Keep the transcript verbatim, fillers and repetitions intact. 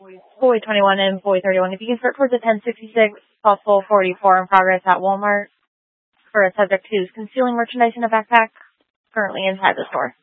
Boy twenty-one and Boy thirty-one. If you can start towards the ten sixty-six, possible forty-four in progress at Walmart for a subject who's concealing merchandise in a backpack currently inside the store.